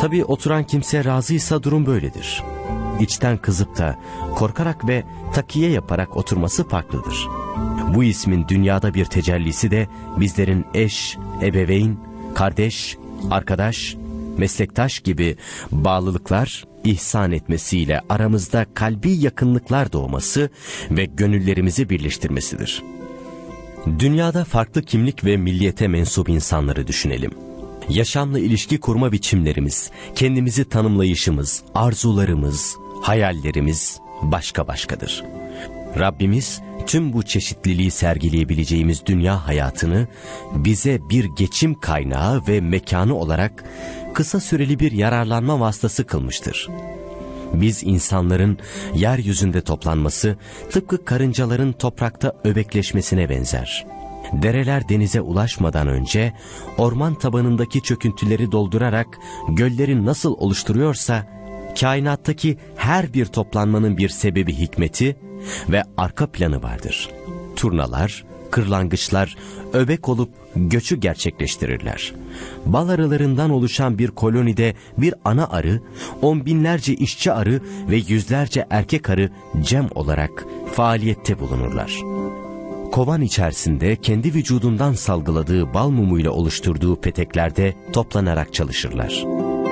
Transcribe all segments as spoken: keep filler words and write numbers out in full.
Tabii oturan kimse razıysa durum böyledir. İçten kızıp da korkarak ve takiye yaparak oturması farklıdır. Bu ismin dünyada bir tecellisi de bizlerin eş, ebeveyn, kardeş, arkadaş, meslektaş gibi bağlılıklar ihsan etmesiyle aramızda kalbi yakınlıklar doğması ve gönüllerimizi birleştirmesidir. Dünyada farklı kimlik ve milliyete mensup insanları düşünelim. Yaşamla ilişki kurma biçimlerimiz, kendimizi tanımlayışımız, arzularımız, hayallerimiz başka başkadır. Rabbimiz tüm bu çeşitliliği sergileyebileceğimiz dünya hayatını bize bir geçim kaynağı ve mekanı olarak kısa süreli bir yararlanma vasıtası kılmıştır. Biz insanların yeryüzünde toplanması tıpkı karıncaların toprakta öbekleşmesine benzer. Dereler denize ulaşmadan önce orman tabanındaki çöküntüleri doldurarak gölleri nasıl oluşturuyorsa, kainattaki her bir toplanmanın bir sebebi, hikmeti ve arka planı vardır. Turnalar, kırlangıçlar öbek olup göçü gerçekleştirirler. Bal arılarından oluşan bir kolonide bir ana arı, on binlerce işçi arı ve yüzlerce erkek arı cem olarak faaliyette bulunurlar. Kovan içerisinde kendi vücudundan salgıladığı bal mumuyla oluşturduğu peteklerde toplanarak çalışırlar.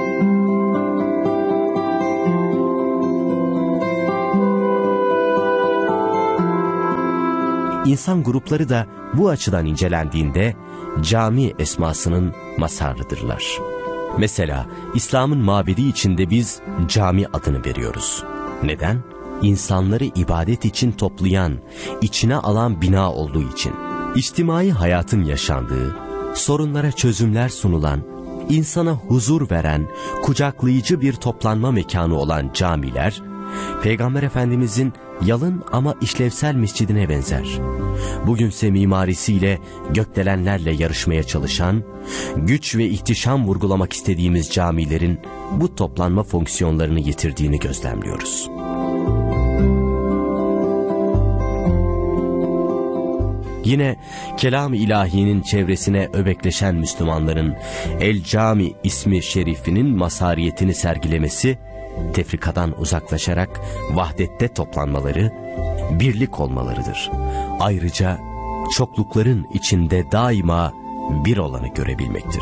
İnsan grupları da bu açıdan incelendiğinde cami esmasının mazharıdırlar. Mesela İslam'ın mabedi içinde biz cami adını veriyoruz. Neden? İnsanları ibadet için toplayan, içine alan bina olduğu için. İçtimai hayatın yaşandığı, sorunlara çözümler sunulan, insana huzur veren, kucaklayıcı bir toplanma mekanı olan camiler, Peygamber Efendimizin yalın ama işlevsel mescidine benzer. Bugünse mimarisiyle gökdelenlerle yarışmaya çalışan, güç ve ihtişam vurgulamak istediğimiz camilerin bu toplanma fonksiyonlarını yitirdiğini gözlemliyoruz. Yine kelam-ı ilahinin çevresine öbekleşen Müslümanların El Cami ismi şerifinin mazhariyetini sergilemesi, tefrikadan uzaklaşarak vahdette toplanmaları, birlik olmalarıdır. Ayrıca çoklukların içinde daima bir olanı görebilmektir.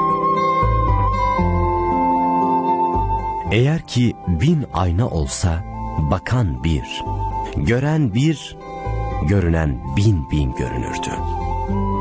Eğer ki bin ayna olsa, bakan bir, gören bir, görünen bin bin görünürdü.